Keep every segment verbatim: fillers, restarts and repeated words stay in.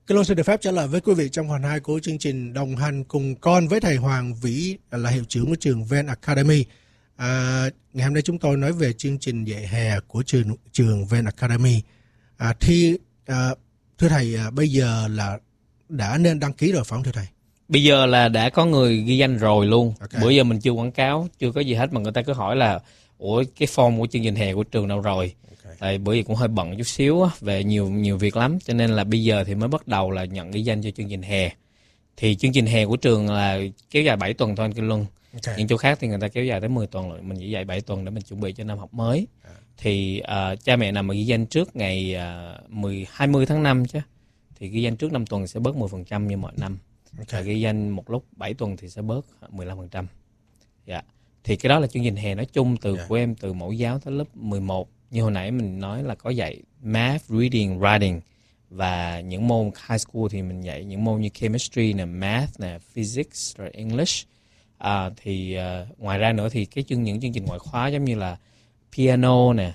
Kinh Long xin được phép trả lời với quý vị trong phần hai của chương trình Đồng hành cùng con với thầy Hoàng Vĩ là hiệu trưởng của trường Ven Academy. À, ngày hôm nay chúng tôi nói về chương trình dạy hè của trường trường Ven Academy. À, thì à, thưa thầy, à, bây giờ là đã nên đăng ký rồi phải không thưa thầy? Bây giờ là đã có người ghi danh rồi luôn. Okay. Bữa giờ mình chưa quảng cáo, chưa có gì hết mà người ta cứ hỏi là ủa cái form của chương trình hè của trường đâu rồi? Okay. Tại bữa giờ cũng hơi bận chút xíu á, về nhiều nhiều việc lắm, cho nên là bây giờ thì mới bắt đầu là nhận ghi danh cho chương trình hè. Thì chương trình hè của trường là kéo dài bảy tuần thôi anh Kinh Luân. Okay. Những chỗ khác thì người ta kéo dài tới mười tuần rồi, mình chỉ dạy bảy tuần để mình chuẩn bị cho năm học mới. Okay. Thì uh, cha mẹ nào mà ghi danh trước ngày uh, mười, hai mươi tháng năm chứ, thì ghi danh trước năm tuần sẽ bớt mười phần trăm như mọi năm. Okay. Và ghi danh một lúc bảy tuần thì sẽ bớt mười lăm phần trăm. Dạ. Thì cái đó là chương trình hè nói chung từ yeah. của em từ mẫu giáo tới lớp mười một. Như hồi nãy mình nói là có dạy math, reading, writing. Và những môn high school thì mình dạy những môn như chemistry, nè, math, nè, physics, rồi English. À, thì uh, ngoài ra nữa thì cái chương những chương trình ngoại khóa giống như là piano nè,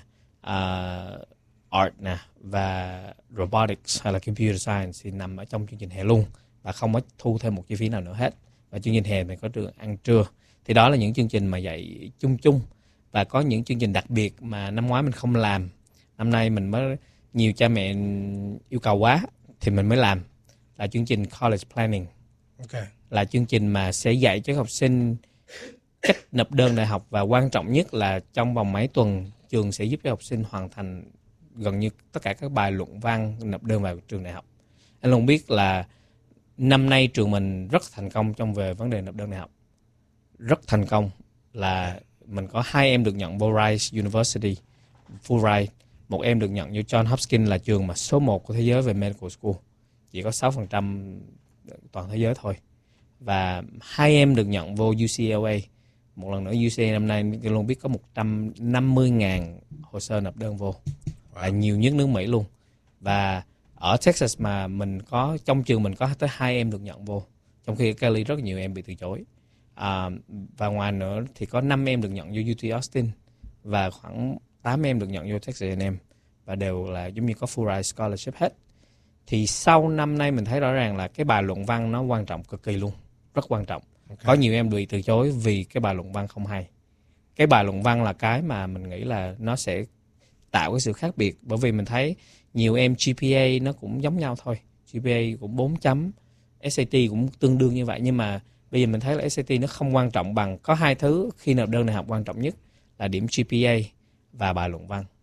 uh, art nè và robotics hay là computer science thì nằm ở trong chương trình hè luôn và không có thu thêm một chi phí nào nữa hết. Và chương trình hè mình có trường ăn trưa. Thì đó là những chương trình mà dạy chung chung. Và có những chương trình đặc biệt mà năm ngoái mình không làm, năm nay mình mới nhiều cha mẹ yêu cầu quá thì mình mới làm, là chương trình college planning. Okay. Là chương trình mà sẽ dạy cho học sinh cách nộp đơn đại học, và quan trọng nhất là trong vòng mấy tuần trường sẽ giúp cho học sinh hoàn thành gần như tất cả các bài luận văn nộp đơn vào trường đại học. Anh luôn biết là năm nay trường mình rất thành công trong về vấn đề nộp đơn đại học. Rất thành công là mình có hai em được nhận vô Rice University, Fulbright. Một em được nhận vô John Hopkins là trường mà số một của thế giới về medical school. Chỉ có sáu phần trăm toàn thế giới thôi. Và hai em được nhận vô U C L A. Một lần nữa U C L A năm nay tôi luôn biết có một trăm năm mươi nghìn hồ sơ nộp đơn vô. Wow. Là nhiều nhất nước Mỹ luôn. Và ở Texas mà mình có, trong trường mình có tới hai em được nhận vô. Trong khi ở Cali rất nhiều em bị từ chối. À, và ngoài nữa thì có năm em được nhận vô U T Austin. Và khoảng tám em được nhận vô Texas A and M. Và đều là giống như có Fulbright Scholarship hết. Thì sau năm nay mình thấy rõ ràng là cái bài luận văn nó quan trọng cực kỳ luôn. Rất quan trọng. Okay. Có nhiều em bị từ chối vì cái bài luận văn không hay. Cái bài luận văn là cái mà mình nghĩ là nó sẽ tạo cái sự khác biệt. Bởi vì mình thấy nhiều em G P A nó cũng giống nhau thôi. G P A cũng bốn chấm, S A T cũng tương đương như vậy. Nhưng mà bây giờ mình thấy là S A T nó không quan trọng bằng. Có hai thứ khi nộp đơn đại học quan trọng nhất là điểm G P A và bài luận văn.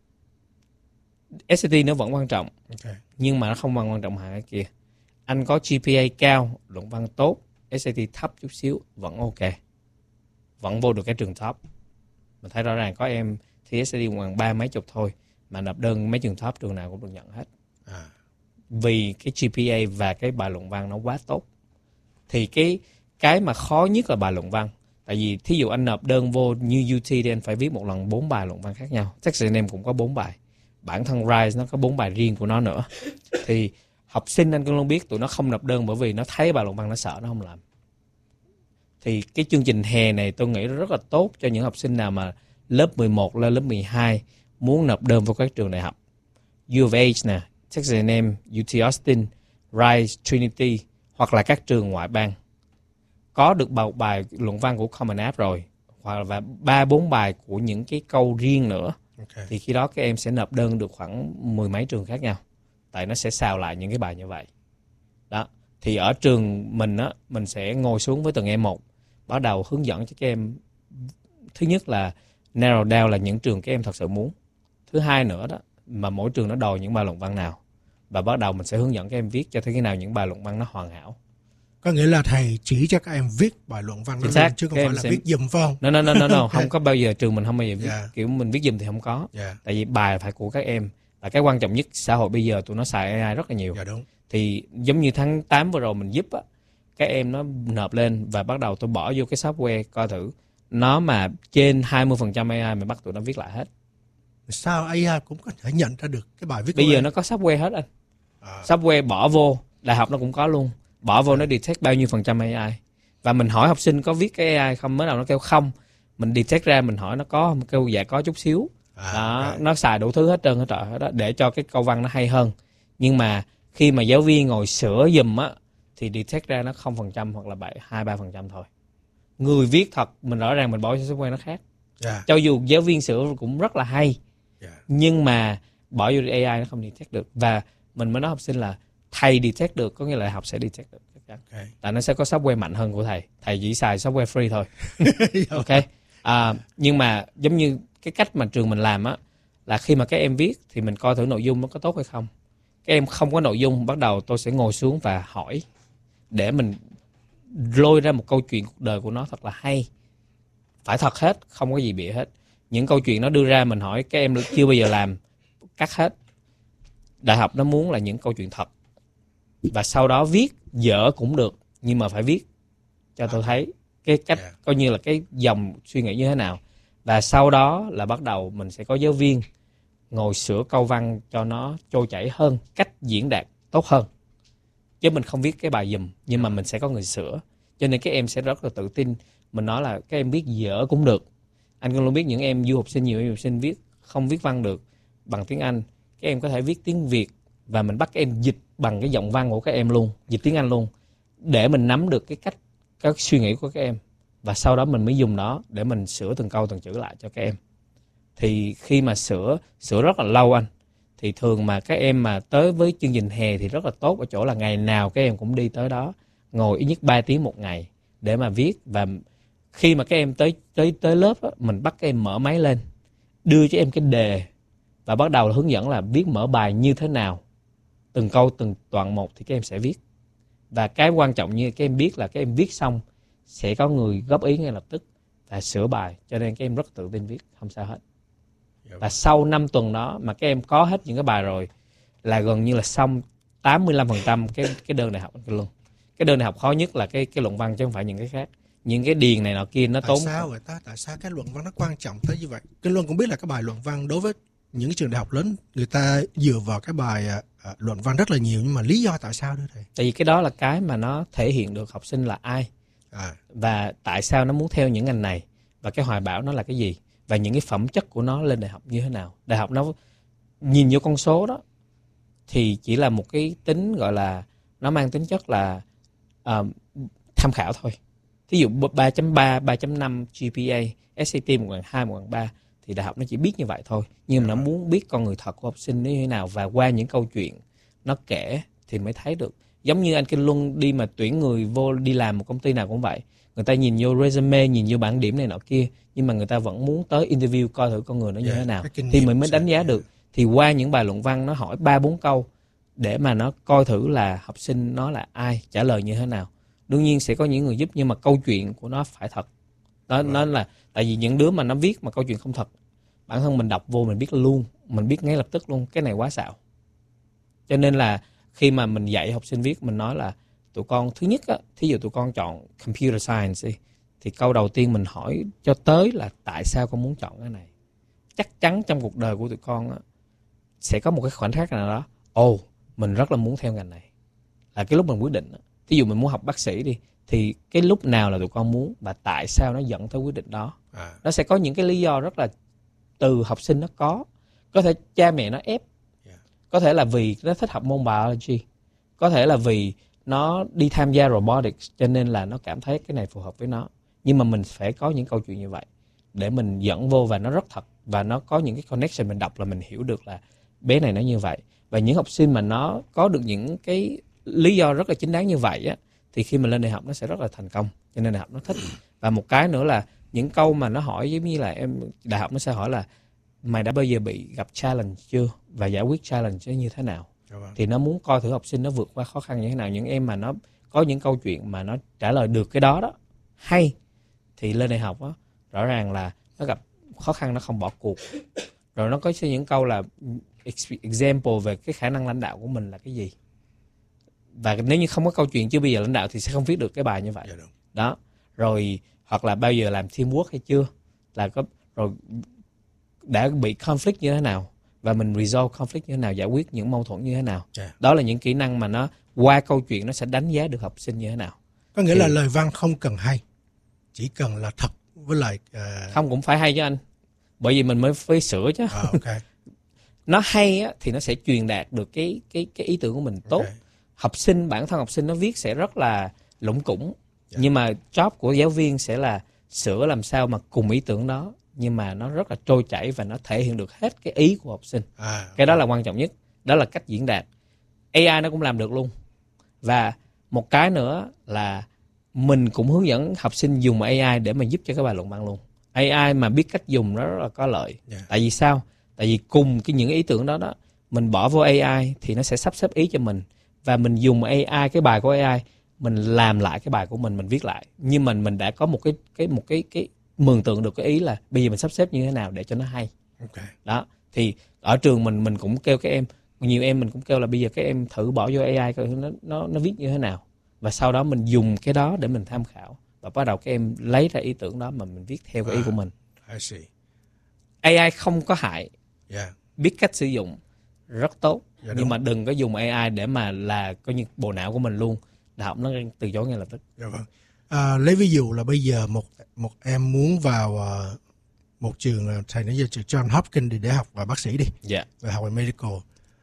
S A T nó vẫn quan trọng. Okay. Nhưng mà nó không bằng quan trọng hai cái kia. Anh có G P A cao, luận văn tốt, S A T thấp chút xíu vẫn ok, vẫn vô được cái trường top. Mình thấy rõ ràng có em thì S A T bằng ba mấy chục thôi mà nộp đơn mấy trường top trường nào cũng được nhận hết. À. Vì cái G P A và cái bài luận văn nó quá tốt. Thì cái cái mà khó nhất là bài luận văn. Tại vì thí dụ anh nộp đơn vô như U T thì anh phải viết một lần bốn bài luận văn khác nhau. Texas A and M cũng có bốn bài. Bản thân Rice nó có bốn bài riêng của nó nữa. Thì học sinh anh cũng luôn biết tụi nó không nộp đơn bởi vì nó thấy bài luận văn nó sợ nó không làm. Thì cái chương trình hè này tôi nghĩ rất là tốt cho những học sinh nào mà lớp mười một lên lớp mười hai muốn nộp đơn vào các trường đại học. U of H nè, Texas A and M, U T Austin, Rice, Trinity hoặc là các trường ngoại bang. Có được một bài luận văn của Common App rồi, hoặc là ba bốn bài của những cái câu riêng nữa. Okay. Thì khi đó các em sẽ nộp đơn được khoảng mười mấy trường khác nhau. Tại nó sẽ xào lại những cái bài như vậy. Đó. Thì ở trường mình á, mình sẽ ngồi xuống với từng em một, bắt đầu hướng dẫn cho các em. Thứ nhất là narrow down là những trường các em thật sự muốn. Thứ hai nữa đó, mà mỗi trường nó đòi những bài luận văn nào. Và bắt đầu mình sẽ hướng dẫn các em viết cho thế nào những bài luận văn nó hoàn hảo. Có nghĩa là thầy chỉ cho các em viết bài luận văn đó luôn, chứ không phải là sẽ... viết giùm phải không? No, no, no, no, no. Không có bao giờ, trường mình không bao giờ viết. Yeah. Kiểu mình viết giùm thì không có. Yeah. Tại vì bài phải của các em. Và cái quan trọng nhất, xã hội bây giờ tụi nó xài A I rất là nhiều. Dạ đúng. Thì giống như tháng tám vừa rồi mình giúp á, các em nó nộp lên và bắt đầu tôi bỏ vô cái software coi thử. Nó mà trên hai mươi phần trăm A I mà bắt tụi nó viết lại hết. Sao A I cũng có thể nhận ra được cái bài viết bây của giờ em? Nó có software hết anh. À. Software bỏ vô, đại học nó cũng có luôn. Bỏ vô nó detect bao nhiêu phần trăm A I. Và mình hỏi học sinh có viết cái A I không, mới đầu nó kêu không. Mình detect ra mình hỏi nó có không, kêu dạ có chút xíu. À, đó, okay. Nó xài đủ thứ hết trơn hết trọi hết đó, để cho cái câu văn nó hay hơn. Nhưng mà khi mà giáo viên ngồi sửa giùm á thì detect ra nó không phần trăm hoặc là bảy hai ba phần trăm thôi. Người viết thật mình rõ ràng mình bỏ cho software nó khác. Yeah. Cho dù giáo viên sửa cũng rất là hay, yeah. nhưng mà bỏ vô a i nó không detect được. Và mình mới nói học sinh là thầy detect được, có nghĩa là học sẽ detect được. Okay. Tại nó sẽ có software mạnh hơn của thầy. Thầy chỉ xài software free thôi. Ok. À, nhưng mà giống như cái cách mà trường mình làm á, là khi mà các em viết thì mình coi thử nội dung nó có tốt hay không. Các em không có nội dung, bắt đầu tôi sẽ ngồi xuống và hỏi để mình lôi ra một câu chuyện cuộc đời của nó thật là hay. Phải thật hết, không có gì bịa hết. Những câu chuyện nó đưa ra mình hỏi các em chưa bao giờ làm, cắt hết. Đại học nó muốn là những câu chuyện thật. Và sau đó viết dở cũng được, nhưng mà phải viết cho tôi thấy cái cách, coi như là cái dòng suy nghĩ như thế nào. Và sau đó là bắt đầu mình sẽ có giáo viên ngồi sửa câu văn cho nó trôi chảy hơn, cách diễn đạt tốt hơn. Chứ mình không viết cái bài giùm, nhưng mà mình sẽ có người sửa. Cho nên các em sẽ rất là tự tin. Mình nói là các em viết dở cũng được. Anh cũng luôn biết những em du học sinh, nhiều em du học sinh viết không viết văn được bằng tiếng Anh. Các em có thể viết tiếng Việt và mình bắt các em dịch bằng cái giọng văn của các em luôn, dịch tiếng Anh luôn, để mình nắm được cái cách, các suy nghĩ của các em. Và sau đó mình mới dùng nó để mình sửa từng câu từng chữ lại cho các em. Thì khi mà sửa, sửa rất là lâu anh. Thì thường mà các em mà tới với chương trình hè thì rất là tốt ở chỗ là ngày nào các em cũng đi tới đó, ngồi ít nhất ba tiếng một ngày để mà viết. Và khi mà các em tới tới tới lớp á, mình bắt các em mở máy lên, đưa cho em cái đề và bắt đầu là hướng dẫn là viết mở bài như thế nào. Từng câu từng đoạn một thì các em sẽ viết. Và cái quan trọng như các em biết là các em viết xong sẽ có người góp ý ngay lập tức và sửa bài, cho nên các em rất tự tin viết, không sao hết. Và sau năm tuần đó mà các em có hết những cái bài rồi là gần như là xong tám mươi lăm phần trăm cái cái đơn đại học luôn. Cái đơn đại học khó nhất là cái cái luận văn chứ không phải những cái khác. Những cái điền này nọ kia nó tại tốn. Tại sao vậy ta? Tại sao cái luận văn nó quan trọng tới như vậy? Kinh Luân cũng biết là cái bài luận văn đối với những cái trường đại học lớn người ta dựa vào cái bài à, luận văn rất là nhiều, nhưng mà lý do tại sao nữa thầy? Tại vì cái đó là cái mà nó thể hiện được học sinh là ai. À. Và tại sao nó muốn theo những ngành này, và cái hoài bão nó là cái gì, và những cái phẩm chất của nó lên đại học như thế nào. Đại học nó nhìn vô con số đó thì chỉ là một cái tính gọi là nó mang tính chất là uh, tham khảo thôi. Thí dụ ba chấm ba, ba chấm năm giê pê a, ét a tê một phần hai, một phần ba thì đại học nó chỉ biết như vậy thôi. Nhưng mà nó muốn biết con người thật của học sinh như thế nào, và qua những câu chuyện nó kể thì mới thấy được. Giống như anh Kinh Luân đi mà tuyển người vô đi làm một công ty nào cũng vậy. Người ta nhìn vô resume, nhìn vô bảng điểm này nọ kia, nhưng mà người ta vẫn muốn tới interview coi thử con người nó như yeah, thế nào thì mình mới đánh giá được. Thì qua những bài luận văn nó hỏi ba bốn câu để mà nó coi thử là học sinh nó là ai, trả lời như thế nào. Đương nhiên sẽ có những người giúp, nhưng mà câu chuyện của nó phải thật. Nó nó là tại vì những đứa mà nó viết mà câu chuyện không thật, bản thân mình đọc vô mình biết luôn, mình biết ngay lập tức luôn cái này quá xạo. Cho nên là khi mà mình dạy học sinh viết, mình nói là tụi con thứ nhất á, thí dụ tụi con chọn computer science đi, thì câu đầu tiên mình hỏi cho tới là tại sao con muốn chọn cái này. Chắc chắn trong cuộc đời của tụi con á, sẽ có một cái khoảnh khắc nào đó, ồ, oh, mình rất là muốn theo ngành này. Là cái lúc mình quyết định á. Thí dụ mình muốn học bác sĩ đi, thì cái lúc nào là tụi con muốn và tại sao nó dẫn tới quyết định đó. À. Nó sẽ có những cái lý do rất là từ học sinh nó có. Có thể cha mẹ nó ép. Yeah. Có thể là vì nó thích học môn biology. Có thể là vì nó đi tham gia robotics cho nên là nó cảm thấy cái này phù hợp với nó. Nhưng mà mình phải có những câu chuyện như vậy để mình dẫn vô và nó rất thật. Và nó có những cái connection, mình đọc là mình hiểu được là bé này nó như vậy. Và những học sinh mà nó có được những cái lý do rất là chính đáng như vậy á, thì khi mà lên đại học nó sẽ rất là thành công. Cho nên đại học nó thích. Và một cái nữa là những câu mà nó hỏi giống như là em, đại học nó sẽ hỏi là mày đã bao giờ bị gặp challenge chưa, và giải quyết challenge như thế nào. Thì nó muốn coi thử học sinh nó vượt qua khó khăn như thế nào. Những em mà nó có những câu chuyện mà nó trả lời được cái đó đó hay, thì lên đại học á, rõ ràng là nó gặp khó khăn nó không bỏ cuộc. Rồi nó có những câu là example về cái khả năng lãnh đạo của mình là cái gì. Và nếu như không có câu chuyện chưa bây giờ lãnh đạo thì sẽ không viết được cái bài như vậy. Đó. Rồi hoặc là bao giờ làm teamwork hay chưa, là có rồi đã bị conflict như thế nào, và mình resolve conflict như thế nào, giải quyết những mâu thuẫn như thế nào. Yeah. Đó là những kỹ năng mà nó qua câu chuyện nó sẽ đánh giá được học sinh như thế nào. Có nghĩa thì, là lời văn không cần hay, chỉ cần là thật với lại uh... không cũng phải hay chứ anh, bởi vì mình mới phải sửa chứ. À, okay. nó hay á, thì nó sẽ truyền đạt được cái cái cái ý tưởng của mình tốt. Okay. Học sinh, bản thân học sinh nó viết sẽ rất là lủng củng, yeah. nhưng mà job của giáo viên sẽ là sửa làm sao mà cùng ý tưởng đó, nhưng mà nó rất là trôi chảy và nó thể hiện được hết cái ý của học sinh. À, okay. Cái đó là quan trọng nhất, đó là cách diễn đạt. a i nó cũng làm được luôn. Và một cái nữa là mình cũng hướng dẫn học sinh dùng a i để mà giúp cho cái bài luận văn luôn. a i mà biết cách dùng nó rất là có lợi. Yeah. Tại vì sao? Tại vì cùng cái những ý tưởng đó đó, mình bỏ vô a i thì nó sẽ sắp xếp ý cho mình, và mình dùng a i, cái bài của a i, mình làm lại cái bài của mình, mình viết lại. Nhưng mình mình đã có một cái cái một cái cái mường tượng được cái ý là bây giờ mình sắp xếp như thế nào để cho nó hay. Okay. Đó, thì ở trường mình mình cũng kêu các em, nhiều em mình cũng kêu là bây giờ các em thử bỏ vô a i coi nó nó nó viết như thế nào, và sau đó mình dùng cái đó để mình tham khảo, và bắt đầu các em lấy ra ý tưởng đó mà mình viết theo cái ý của mình. I see. a i không có hại. Yeah. Biết cách sử dụng rất tốt. Yeah, nhưng đúng. mà đừng có dùng a i để mà là coi như bộ não của mình luôn. Đại học nó từ chối ngay lập tức. Yeah, vâng. À, lấy ví dụ là bây giờ một một em muốn vào uh, một trường, thầy nói giờ trường John Hopkins để học và bác sĩ đi, yeah. về học về medical,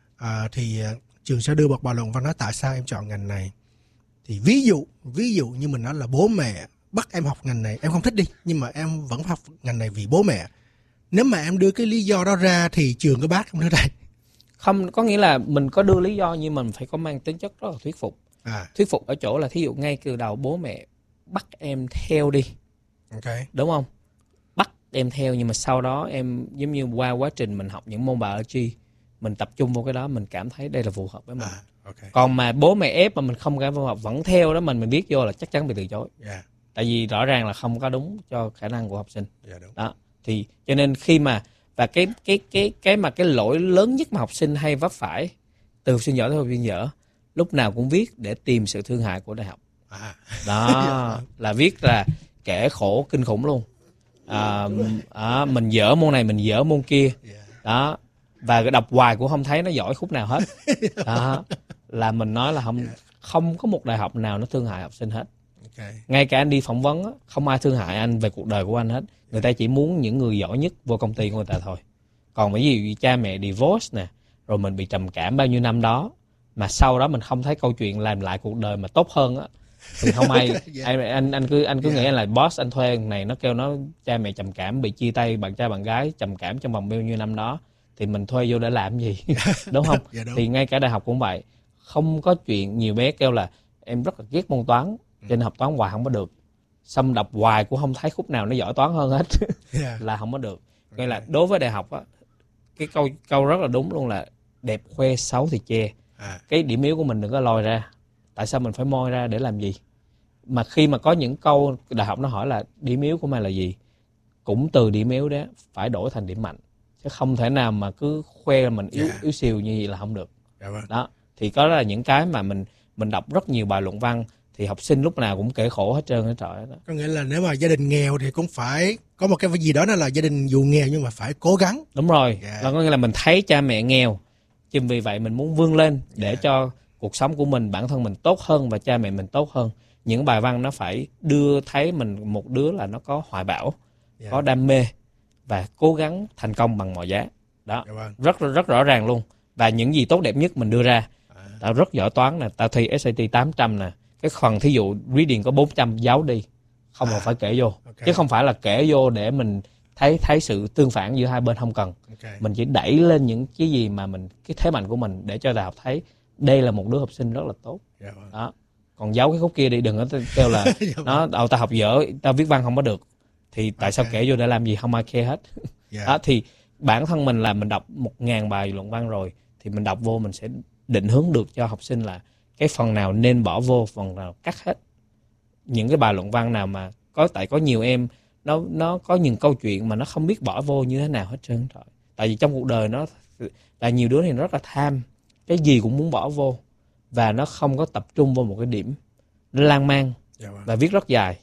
à, thì uh, trường sẽ đưa một bài luận văn nói tại sao em chọn ngành này. Thì ví dụ ví dụ như mình nói là bố mẹ bắt em học ngành này, em không thích đi, nhưng mà em vẫn học ngành này vì bố mẹ. Nếu mà em đưa cái lý do đó ra thì trường có bác không thưa thầy? Không, có nghĩa là mình có đưa lý do nhưng mình phải có mang tính chất rất là thuyết phục. À. Thuyết phục ở chỗ là thí dụ ngay từ đầu bố mẹ bắt em theo đi. Okay. Đúng không? Bắt em theo, nhưng mà sau đó em giống như qua quá trình mình học những môn biology, mình tập trung vô cái đó, mình cảm thấy đây là phù hợp với mình. À, okay. Còn mà bố mẹ ép mà mình không cảm phù hợp vẫn theo đó, mình mình biết vô là chắc chắn bị từ chối. Yeah. Tại vì rõ ràng là không có đúng cho khả năng của học sinh. Yeah, đúng. Đó. Thì cho nên khi mà và cái cái cái cái mà cái lỗi lớn nhất mà học sinh hay vấp phải, từ học sinh giỏi tới học sinh dở, lúc nào cũng viết để tìm sự thương hại của đại học. À. Đó là viết là kể khổ kinh khủng luôn. À, à, mình dở môn này, mình dở môn kia. Đó. Và đọc hoài cũng không thấy nó giỏi khúc nào hết. Đó. Là mình nói là không không có một đại học nào nó thương hại học sinh hết. Okay. Ngay cả anh đi phỏng vấn, không ai thương hại anh về cuộc đời của anh hết. Người ta chỉ muốn những người giỏi nhất vô công ty của người ta thôi. Còn bởi vì cha mẹ divorce nè, rồi mình bị trầm cảm bao nhiêu năm đó, mà sau đó mình không thấy câu chuyện làm lại cuộc đời mà tốt hơn á, thì không ai. Yeah. anh, anh anh cứ anh cứ yeah. nghĩ là boss anh thuê này, nó kêu nó cha mẹ trầm cảm, bị chia tay bạn trai bạn gái, trầm cảm trong vòng bao nhiêu năm đó, thì mình thuê vô để làm gì? Đúng không? Yeah, đúng. Thì ngay cả đại học cũng vậy. Không có chuyện, nhiều bé kêu là em rất là ghét môn toán, cho nên học toán hoài không có được. Xong đọc hoài cũng không thấy khúc nào nó giỏi toán hơn hết. Yeah. Là không có được. Okay. Nghĩa là đối với đại học á, cái câu câu rất là đúng luôn là đẹp khoe xấu thì che. À. Cái điểm yếu của mình đừng có lòi ra. Tại sao mình phải moi ra để làm gì? Mà khi mà có những câu đại học nó hỏi là điểm yếu của mày là gì, cũng từ điểm yếu đó phải đổi thành điểm mạnh. Chứ không thể nào mà cứ khoe mình yếu, yeah. yếu xìu như vậy là không được. Yeah, right. Đó. Thì có là những cái mà mình mình đọc rất nhiều bài luận văn, thì học sinh lúc nào cũng kể khổ hết trơn hết trọi đó. Có nghĩa là nếu mà gia đình nghèo thì cũng phải có một cái gì đó, nó là gia đình dù nghèo nhưng mà phải cố gắng. Đúng rồi. Yeah. Là có nghĩa là mình thấy cha mẹ nghèo, chính vì vậy mình muốn vươn lên để yeah. cho cuộc sống của mình, bản thân mình tốt hơn và cha mẹ mình tốt hơn. Những bài văn nó phải đưa thấy mình một đứa là nó có hoài bão, yeah. có đam mê và cố gắng thành công bằng mọi giá. Đó. Yeah. Rất rất rõ ràng luôn. Và những gì tốt đẹp nhất mình đưa ra. À. Tao rất giỏi toán nè, tao thi ét a tê tám trăm nè. Cái phần thí dụ reading có bốn trăm giấu đi, không à, phải kể vô. Okay. Chứ không phải là kể vô để mình thấy thấy sự tương phản giữa hai bên, không cần. Okay. Mình chỉ đẩy lên những cái gì mà mình, cái thế mạnh của mình để cho đại học thấy đây là một đứa học sinh rất là tốt. Yeah. Đó. Còn giấu cái khúc kia đi, đừng có kêu là nó đầu tao học dở, tao viết văn không có được. Thì tại okay. sao kể vô để làm gì, không ai care hết. Yeah. Đó, thì bản thân mình là mình đọc một ngàn bài luận văn rồi, thì mình đọc vô mình sẽ định hướng được cho học sinh là cái phần nào nên bỏ vô, phần nào cắt hết. Những cái bài luận văn nào mà có, tại có nhiều em nó nó có những câu chuyện mà nó không biết bỏ vô như thế nào hết trơn rồi. Tại vì trong cuộc đời nó là nhiều đứa thì nó rất là tham, cái gì cũng muốn bỏ vô, và nó không có tập trung vô một cái điểm, nó lan man. Yeah, và viết rất dài,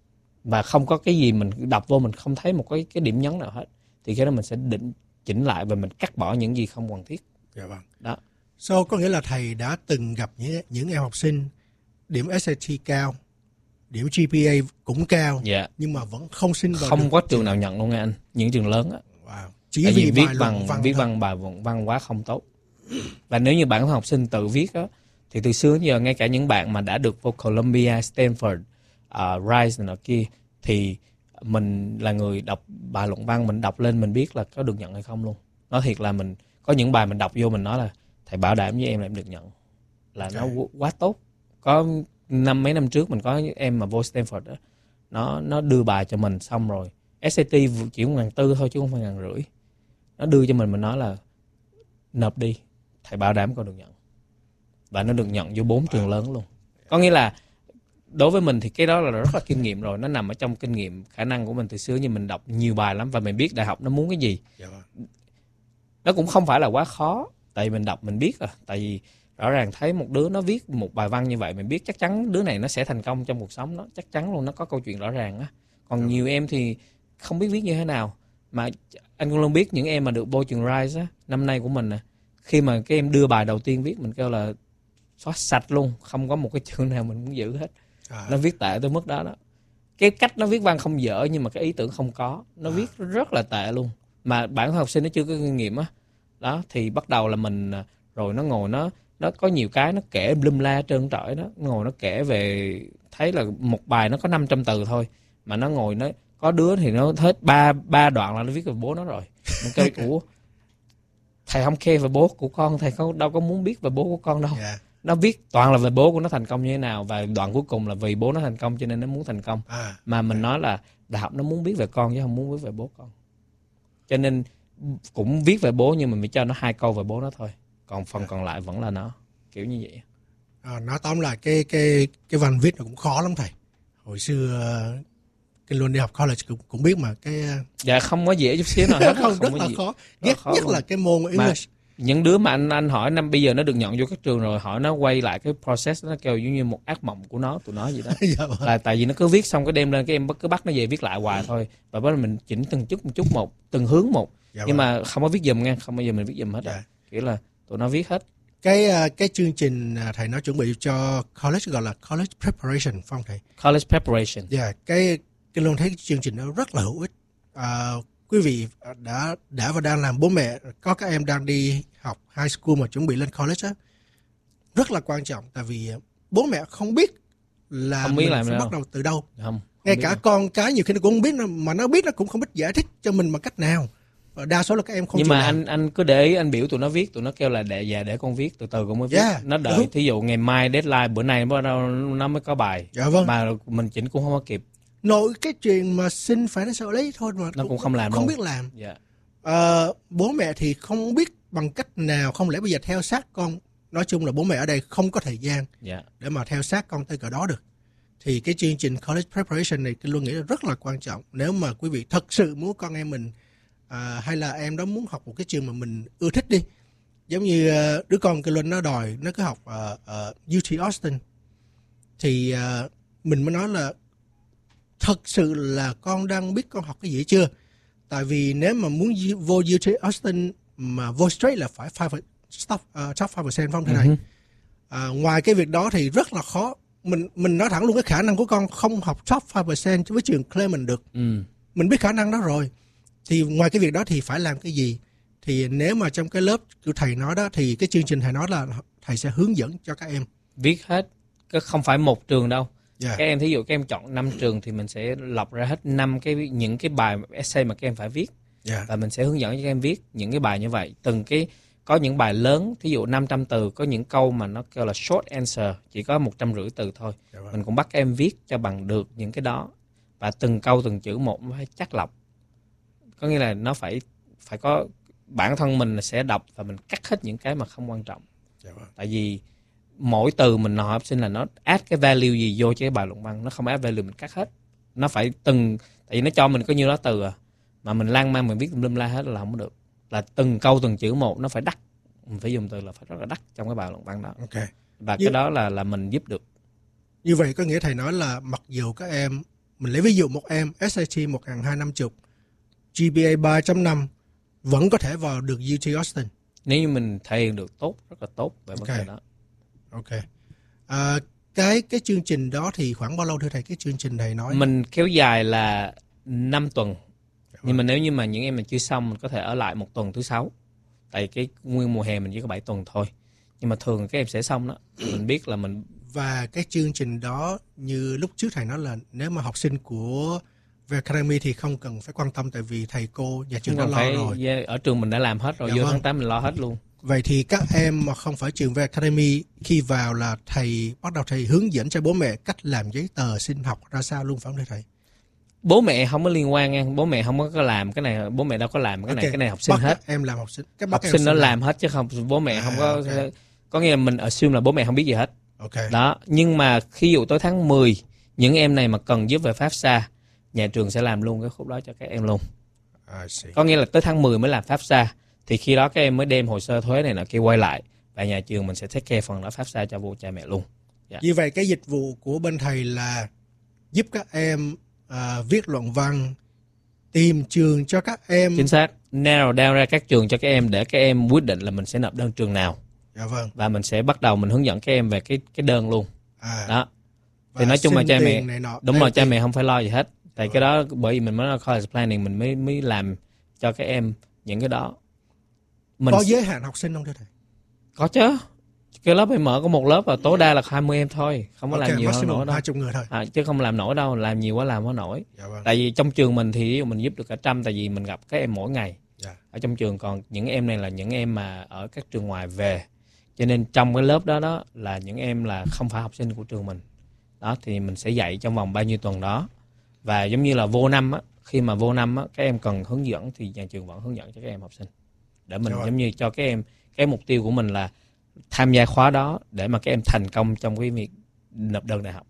và không có cái gì mình đọc vô mình không thấy một cái cái điểm nhấn nào hết, thì cái đó mình sẽ định chỉnh lại và mình cắt bỏ những gì không cần thiết. Dạ vâng. Đó. So, có nghĩa là thầy đã từng gặp những, những em học sinh điểm ét a tê cao, điểm giê pê a cũng cao, yeah. nhưng mà vẫn không xin vào không được có trường nào nhận luôn nha anh, những trường lớn á. Wow. Chỉ Tại vì vì viết bài bằng luận văn viết thôi. bằng bài luận văn quá không tốt. Và nếu như bản thân học sinh tự viết á, thì từ xưa đến giờ ngay cả những bạn mà đã được vô Columbia, Stanford, uh, Rice này nọ kia, thì mình là người đọc bài luận văn, mình đọc lên mình biết là có được nhận hay không luôn. Nói thiệt là mình có những bài mình đọc vô mình nói là thầy bảo đảm với em là em được nhận, là okay. Nó quá tốt. Có năm mấy năm trước mình có em mà vô Stanford đó, nó nó đưa bài cho mình xong rồi ét a tê chỉ một ngàn tư thôi chứ không phải ngàn rưỡi. Nó đưa cho mình mình nói là nộp đi, thầy bảo đảm con được nhận. Và nó được nhận vô bốn trường lớn luôn. Có nghĩa là đối với mình thì cái đó là rất là kinh nghiệm rồi. Nó nằm ở trong kinh nghiệm, khả năng của mình từ xưa, như mình đọc nhiều bài lắm và mình biết đại học nó muốn cái gì. Nó cũng không phải là quá khó, tại vì mình đọc mình biết rồi. Tại vì rõ ràng thấy một đứa nó viết một bài văn như vậy, mình biết chắc chắn đứa này nó sẽ thành công trong cuộc sống, nó chắc chắn luôn, nó có câu chuyện rõ ràng á. Còn nhiều em thì không biết viết như thế nào. Mà anh cũng luôn biết những em mà được vô trường Rice á, năm nay của mình nè, khi mà cái em đưa bài đầu tiên viết, mình kêu là xóa sạch luôn, không có một cái chữ nào mình muốn giữ hết. À. Nó viết tệ tới mức đó đó. Cái cách nó viết văn không dở, nhưng mà cái ý tưởng không có. Nó à. viết rất là tệ luôn. Mà bản thân học sinh nó chưa có kinh nghiệm á. Đó, thì bắt đầu là mình, rồi nó ngồi nó nó có nhiều cái nó kể lum la trơn trọi đó. Nó ngồi nó kể về, thấy là một bài nó có năm trăm từ thôi, mà nó ngồi nó, có đứa thì nó hết ba ba đoạn là nó viết về bố nó rồi. Mình kêu ủa, thầy không khen về bố của con, thầy không đâu có muốn biết về bố của con đâu. Yeah. Nó viết toàn là về bố của nó thành công như thế nào, và đoạn cuối cùng là vì bố nó thành công cho nên nó muốn thành công. À. Mà mình nói là đại học nó muốn biết về con chứ không muốn biết về bố con. Cho nên cũng viết về bố, nhưng mà mình cho nó hai câu về bố nó thôi, còn phần yeah. còn lại vẫn là nó, kiểu như vậy. À, nói tóm lại cái cái cái văn viết nó cũng khó lắm thầy. Hồi xưa cái luôn đi học college cũng cũng biết mà cái dạ không có dễ chút xíu nào hết. Không, không rất là gì. Khó. Ghét nhất luôn. Là cái môn English. Mà những đứa mà anh anh hỏi năm bây giờ nó được nhận vô các trường rồi, hỏi nó quay lại cái process, nó kêu giống như một ác mộng của nó, tụi nó gì đó. Dạ vâng. Là tại vì nó cứ viết xong cái đem lên, cái em cứ bắt nó về viết lại hoài thôi, và bắt mình chỉnh từng chút một chút một, từng hướng một. Dạ nhưng vâng. Mà không có viết giùm nha, không bao giờ mình viết giùm hết. Dạ. Kiểu là tụi nó viết hết. Cái cái chương trình thầy nói chuẩn bị cho college gọi là college preparation phải không thầy? College preparation. Dạ, yeah, cái cái luôn thấy cái chương trình nó rất là hữu ích. À, quý vị đã đã và đang làm bố mẹ, có các em đang đi học high school mà chuẩn bị lên college á, rất là quan trọng, tại vì bố mẹ không biết là không biết mình làm phải đâu. Bắt đầu từ đâu. Không, không ngay cả đâu. Con cái nhiều khi nó cũng không biết, mà nó biết nó cũng không biết giải thích cho mình bằng cách nào. Đa số là các em không. Nhưng mà làm. anh anh cứ để ý, anh biểu tụi nó viết, tụi nó kêu là để dạ để con viết từ từ con mới viết. Yeah, nó đợi thí dụ ngày mai deadline, bữa nay bắt đầu nó mới có bài. Dạ vâng. Mà mình chỉnh cũng không có kịp. Nội cái chuyện mà xin phải nó sợ lấy thôi mà nó cũng, cũng không làm không đâu. biết làm. Yeah. À, bố mẹ thì không biết bằng cách nào, không lẽ bây giờ theo sát con. Nói chung là bố mẹ ở đây không có thời gian yeah. để mà theo sát con tới cỡ đó được. Thì cái chương trình college preparation này tôi luôn nghĩ là rất là quan trọng. Nếu mà quý vị thật sự muốn con em mình à, hay là em đó muốn học một cái trường mà mình ưa thích đi, giống như uh, đứa con cái Luân nó đòi nó cứ học uh, uh, u tê Austin, thì uh, mình mới nói là thật sự là con đang biết con học cái gì chưa. Tại vì nếu mà muốn vô u tê Austin mà vô straight là phải five, top, uh, top five percent phong thế này. Uh-huh. uh, ngoài cái việc đó thì rất là khó. Mình mình nói thẳng luôn, cái khả năng của con không học top five percent với trường Claremont được. Ừ. Mình biết khả năng đó rồi. Thì ngoài cái việc đó thì phải làm cái gì? Thì nếu mà trong cái lớp của thầy nói đó, thì cái chương trình thầy nói là thầy sẽ hướng dẫn cho các em. Viết hết, không phải một trường đâu. Yeah. Các em thí dụ các em chọn năm trường thì mình sẽ lọc ra hết năm cái những cái bài essay mà các em phải viết. Yeah. Và mình sẽ hướng dẫn cho các em viết những cái bài như vậy. Từng cái, có những bài lớn, thí dụ năm trăm từ, có những câu mà nó kêu là short answer, chỉ có một trăm rưỡi từ thôi. Yeah. Mình cũng bắt các em viết cho bằng được những cái đó. Và từng câu từng chữ một nó phải chắc lọc. Có nghĩa là nó phải phải có, bản thân mình sẽ đọc và mình cắt hết những cái mà không quan trọng. Yeah. Tại vì mỗi từ mình hỏi học sinh là nó add cái value gì vô cho cái bài luận văn, nó không add value mình cắt hết. Nó phải từng, tại vì nó cho mình có nhiêu đó từ à, mà mình lan man mình viết lum la hết là không được. Là từng câu từng chữ một nó phải đắt, mình phải dùng từ là phải rất là đắt trong cái bài luận văn đó. Okay. Và như, cái đó là là mình giúp được. Như vậy có nghĩa thầy nói là mặc dù các em, mình lấy ví dụ một em ét a tê một nghìn hai trăm năm mươi, giê pê a ba chấm năm vẫn có thể vào được u tê Austin. Nếu như mình thể hiện được tốt, rất là tốt về vấn đề đó. Ok. À, cái cái chương trình đó thì khoảng bao lâu thưa thầy? Cái chương trình thầy nói mình kéo dài là năm tuần. Nhưng mà nếu như mà những em mình chưa xong, mình có thể ở lại một tuần thứ sáu. Tại cái nguyên mùa hè mình chỉ có bảy tuần thôi. Nhưng mà thường các em sẽ xong đó. Mình biết là mình... Và cái chương trình đó như lúc trước thầy nói là nếu mà học sinh của Ven Academy thì không cần phải quan tâm, tại vì thầy cô nhà trường đã lo phải, rồi. Yeah, ở trường mình đã làm hết rồi, Dạ vô vâng. tháng tám mình lo hết luôn. Vậy thì các em mà không phải trường Ven Academy khi vào là thầy bắt đầu thầy hướng dẫn cho bố mẹ cách làm giấy tờ xin học ra sao luôn, phải không thầy? Bố mẹ không có liên quan nha, bố mẹ không có làm cái này, bố mẹ đâu có làm cái này, Okay. cái này học sinh bắt hết. Các em làm học sinh, các học sinh nó làm. làm hết chứ không, bố mẹ à, không có, okay. Có nghĩa là mình assume là bố mẹ không biết gì hết. Okay. Đó, nhưng mà khi dụ tới tháng mười, những em này mà cần giúp về FAFSA, nhà trường sẽ làm luôn cái khúc đó cho các em luôn. Có nghĩa là tới tháng mười mới làm FAFSA, thì khi đó các em mới đem hồ sơ thuế này nọ kia quay lại, và nhà trường mình sẽ take care phần đó FAFSA cho vô cha mẹ luôn. Yeah. Như vậy cái dịch vụ của bên thầy là giúp các em uh, viết luận văn, tìm trường cho các em. Chính xác, narrow down ra các trường cho các em để các em quyết định là mình sẽ nộp đơn trường nào. Dạ vâng. Và mình sẽ bắt đầu mình hướng dẫn các em về cái cái đơn luôn. À. Đó. Thì nói chung là cha mẹ đúng rồi, cha tiền. mẹ không phải lo gì hết. Tại ừ. cái đó bởi vì mình mới nói college planning, mình mới mới làm cho các em những cái đó. Mình có giới hạn học sinh không thưa thầy? Có chứ. Cái lớp em mở có một lớp và tối đa là hai mươi em thôi, không có okay, làm nhiều hơn nổi đâu. hai mươi người thôi. À, chứ không làm nổi đâu, làm nhiều quá làm không nổi. Dạ vâng. Tại vì trong trường mình thì mình giúp được cả trăm, tại vì mình gặp các em mỗi ngày. Dạ. Ở trong trường, còn những em này là những em mà ở các trường ngoài về. Cho nên trong cái lớp đó đó là những em là không phải học sinh của trường mình. Đó thì mình sẽ dạy trong vòng bao nhiêu tuần đó. Và giống như là vô năm á, khi mà vô năm á, các em cần hướng dẫn thì nhà trường vẫn hướng dẫn cho các em học sinh. Để mình dạ giống như cho các em, cái mục tiêu của mình là tham gia khóa đó để mà các em thành công trong cái việc nộp đơn đại học.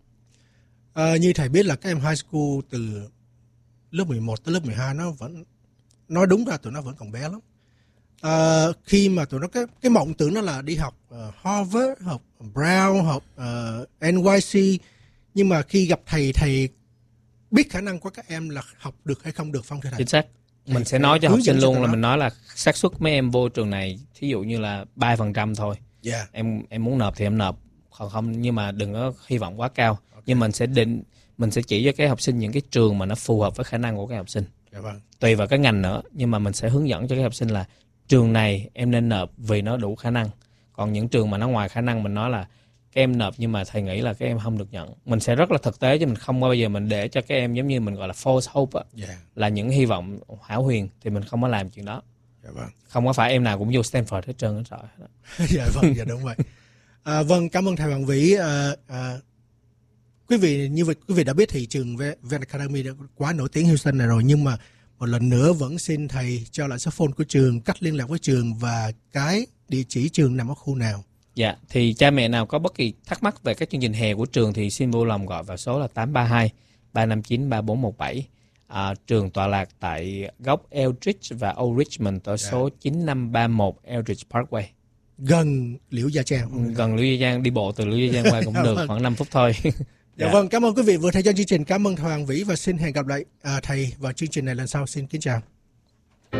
À, như thầy biết là các em high school từ lớp mười một tới lớp mười hai nó vẫn, nói đúng ra tụi nó vẫn còn bé lắm. À, khi mà tụi nó cái cái mộng tưởng nó là đi học uh, Harvard, học Brown, học uh, en i xê, nhưng mà khi gặp thầy thầy biết khả năng của các em là học được hay không được, không thưa thầy? Chính xác. Thầy mình sẽ nói cho học sinh luôn là mình nói là xác suất mấy em vô trường này thí dụ như là ba phần trăm thôi. Yeah. Em em muốn nộp thì em nộp, còn không nhưng mà đừng có hy vọng quá cao. Okay. Nhưng mình sẽ định mình sẽ chỉ cho các học sinh những cái trường mà nó phù hợp với khả năng của các học sinh. Yeah, vâng. Tùy vào cái ngành nữa, nhưng mà mình sẽ hướng dẫn cho các học sinh là trường này em nên nộp vì nó đủ khả năng. Còn những trường mà nó ngoài khả năng mình nói là các em nộp nhưng mà thầy nghĩ là các em không được nhận. Mình sẽ rất là thực tế chứ mình không bao giờ mình để cho các em giống như mình gọi là false hope á, yeah. là những hy vọng hão huyền thì mình không có làm chuyện đó. Yeah, vâng. Không có phải em nào cũng vô Stanford hết trơn hết rồi. Dạ vâng, dạ đúng vậy. À, vâng, cảm ơn thầy Hoàng Vĩ. À, à, quý vị như vậy quý vị đã biết thì trường Ven Academy đã quá nổi tiếng Houston này rồi, nhưng mà một lần nữa vẫn xin thầy cho lại số phone của trường, cách liên lạc với trường và cái địa chỉ trường nằm ở khu nào. Dạ, thì cha mẹ nào có bất kỳ thắc mắc về các chương trình hè của trường thì xin vui lòng gọi vào số là tám ba hai ba năm chín ba bốn một bảy. À, trường tọa lạc tại góc Eldridge và Old Richmond ở dạ. số chín năm ba mốt Eldridge Parkway. Gần Liễu Gia Trang. Gần Liễu Gia Trang, đi bộ từ Liễu Gia Trang qua cũng được, khoảng năm phút thôi. Dạ, dạ vâng, cảm ơn quý vị vừa theo dõi chương trình. Cảm ơn thầy Hoàng Vĩ và xin hẹn gặp lại à, thầy vào chương trình này lần sau. Xin kính chào.